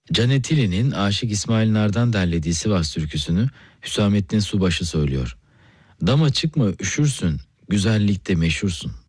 Canet İli'nin Aşık İsmail Nar'dan derlediği Sivas türküsünü Hüsamettin Subaşı söylüyor. Dama çıkma üşürsün, güzellikte meşhursun.